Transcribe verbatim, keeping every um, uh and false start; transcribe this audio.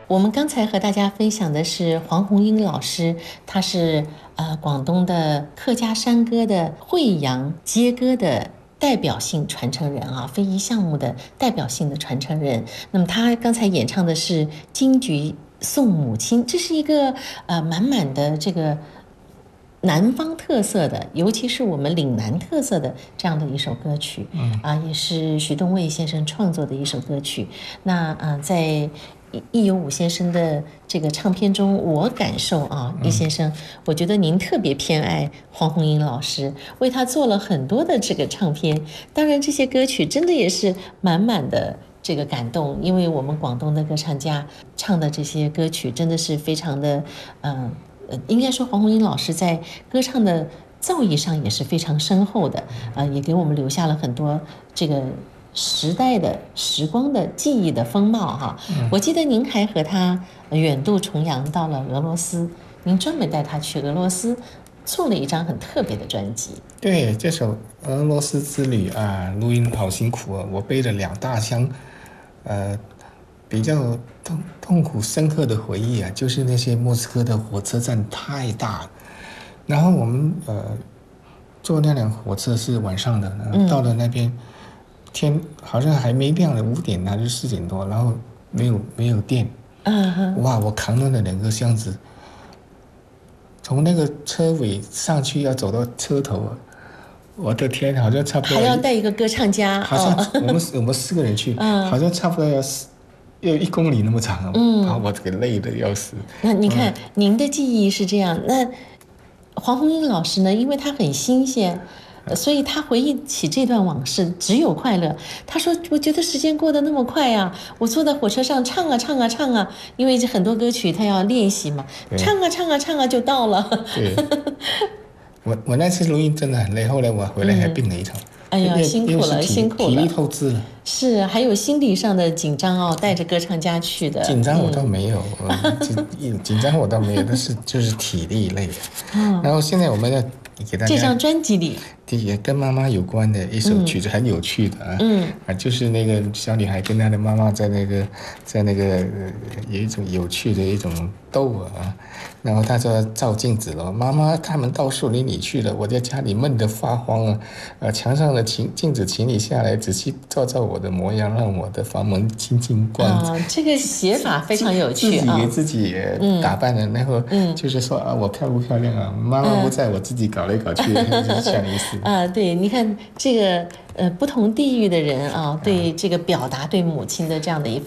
我们刚才和大家分享的是黄宏英老师，他是呃广东的客家山歌的惠阳接歌的代表性传承人啊，非遗项目的代表性的传承人。那么他刚才演唱的是金菊送母亲，这是一个呃满满的这个南方特色的，尤其是我们岭南特色的这样的一首歌曲，嗯啊，也是徐东卫先生创作的一首歌曲。那啊，在易有武先生的这个唱片中，我感受啊，易先生，我觉得您特别偏爱黄宏英老师，为他做了很多的这个唱片。当然，这些歌曲真的也是满满的这个感动，因为我们广东的歌唱家唱的这些歌曲真的是非常的，嗯、呃，应该说黄宏英老师在歌唱的造诣上也是非常深厚的，呃，也给我们留下了很多这个时代的时光的记忆的风貌哈。嗯、我记得您还和他远渡重洋到了俄罗斯，您专门带他去俄罗斯做了一张很特别的专辑。 对，这首俄罗斯之旅啊，录音好辛苦啊，我背了两大箱，呃。比较痛痛苦深刻的回忆啊，就是那些莫斯科的火车站太大了，然后我们呃坐那辆火车是晚上的，然后到了那边、嗯、天好像还没亮了，五点还是四点多，然后没有没有电，嗯、哇，我扛了那两个箱子，从那个车尾上去要走到车头，我的天，好像差不多还要带一个歌唱家， 好像我们、哦、我们四个人去，嗯、好像差不多要有一公里那么长，嗯，把我给累得要死。 那你看，嗯、您的记忆是这样，那黄宏英老师呢？因为他很新鲜，所以他回忆起这段往事只有快乐。他说：“我觉得时间过得那么快啊，我坐在火车上唱啊唱啊唱啊，因为这很多歌曲他要练习嘛，唱啊唱啊唱啊就到了。” 对，我我那次录音真的很累，后来我回来还病了一场。嗯哎呀，辛苦了，辛苦了， 体力透支了。 是，还有心理上的紧张哦，带着歌唱家去的。 紧张我倒没有，嗯、紧张我倒没有，但是就是体力累。嗯、然后现在我们要给大家这张专辑里， 也跟妈妈有关的一首曲子，很有趣的啊。嗯啊，就是那个小女孩跟她的妈妈在那个在那个、呃、有一种有趣的一种斗啊。然后他说照镜子了，妈妈他们到树林里去了，我在家里闷得发慌啊！呃，墙上的镜镜子，请你下来仔细照照我的模样，让我的房门清清光。 啊，这个写法非常有趣啊！ 自己给自己打扮的，然后就是说啊，我漂不漂亮啊？妈妈不在，我自己搞来搞去，就是这样意思。 啊，对，你看这个呃，不同地域的人啊，对这个表达对母亲的这样的一